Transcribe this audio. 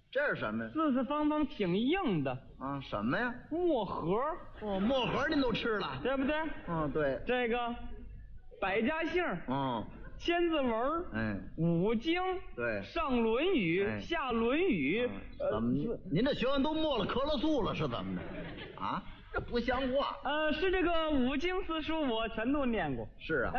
这是什么呀？ 四四方方挺硬的啊，什么呀？ 墨盒。 哦，墨盒您都吃了， 对不对？ 嗯，对。 这个百家姓，千字文，五经， 对， 上论语，下论语， 怎么您这学问都没了可乐素了是怎么的？啊，这不像话。 是这个五经四书我全都念过。 是啊。